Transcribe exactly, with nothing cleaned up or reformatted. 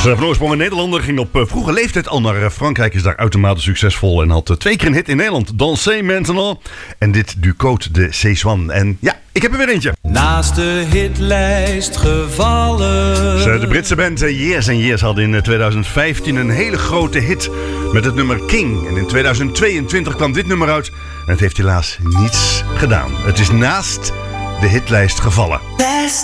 Van oorsprong een Nederlander, ging op vroege leeftijd al naar Frankrijk, is daar uitermate succesvol en had twee keer een hit in Nederland. Dansez maintenant. En dit du Côte de Sézanne. En ja, ik heb er weer eentje. Naast de hitlijst gevallen. De Britse band Years and Years had in tweeduizend vijftien een hele grote hit met het nummer King. En in tweeduizend tweeëntwintig kwam dit nummer uit en het heeft helaas niets gedaan. Het is naast de hitlijst gevallen.